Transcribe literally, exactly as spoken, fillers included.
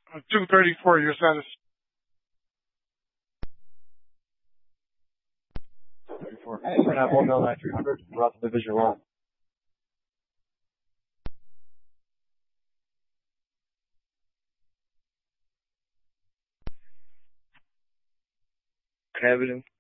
Uh, two thirty-four, your status. thirty-four. Hey, you're gonna have one mil nine three hundred. We're out to division one. Evidence.